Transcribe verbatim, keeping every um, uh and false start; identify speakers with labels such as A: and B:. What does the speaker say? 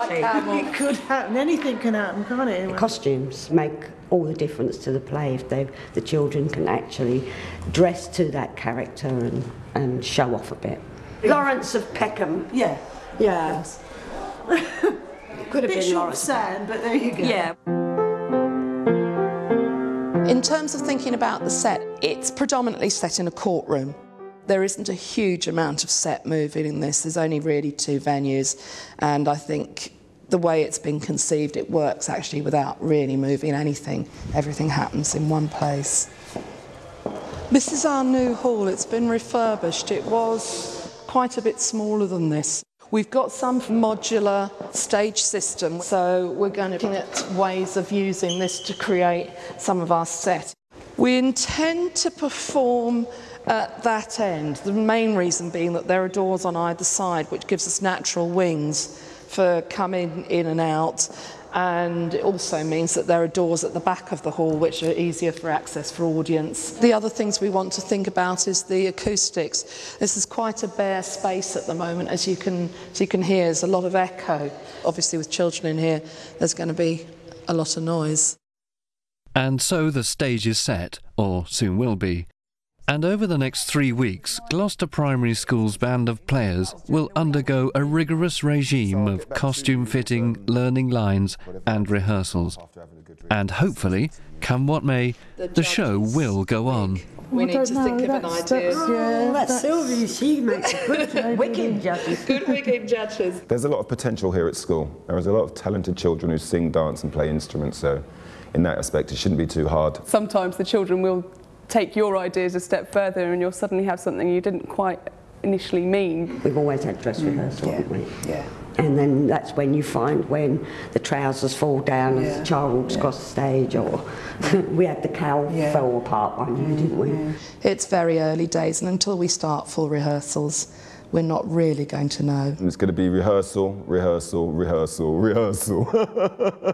A: It could happen. Anything can happen, can't it?
B: The costumes make all the difference to the play if they, the children can actually dress to that character and, and show off a bit. Lawrence of Peckham.
A: Yeah.
B: Yeah.
A: Yes.
B: Could have
A: bit
B: been
A: short
B: Lawrence.
A: Sand, but there you go.
C: Yeah. In terms of thinking about the set, it's predominantly set in a courtroom. There isn't a huge amount of set moving in this. There's only really two venues, and I think the way it's been conceived, it works actually without really moving anything. Everything happens in one place. This is our new hall. It's been refurbished. It was quite a bit smaller than this. We've got some modular stage system, so we're going to look at ways of using this to create some of our set. We intend to perform at that end, the main reason being that there are doors on either side which gives us natural wings for coming in and out, and it also means that there are doors at the back of the hall which are easier for access for audience. The other things we want to think about is the acoustics. This is quite a bare space at the moment, as you can, as you can hear, there's a lot of echo. Obviously with children in here, there's going to be a lot of noise.
D: And so the stage is set, or soon will be. And over the next three weeks, Gloucester Primary School's band of players will undergo a rigorous regime of costume fitting, learning lines and rehearsals. And hopefully, come what may, the show will go on.
C: We need to think of an idea.
B: Oh, that's Sylvie. She makes good wicked judges.
C: Good wicked judges.
E: There's a lot of potential here at school. There is a lot of talented children who sing, dance and play instruments, so in that aspect it shouldn't be too hard.
F: Sometimes the children will take your ideas a step further and you'll suddenly have something you didn't quite initially mean.
B: We've always had dress rehearsal,
F: yeah.
B: haven't we?
F: Yeah.
B: And then that's when you find when the trousers fall down yeah. as the child walks yeah. across the stage, or we had the cowl yeah. fell apart one year, didn't we? Yeah.
C: It's very early days, and until we start full rehearsals, we're not really going to know.
E: It's going to be rehearsal, rehearsal, rehearsal, rehearsal.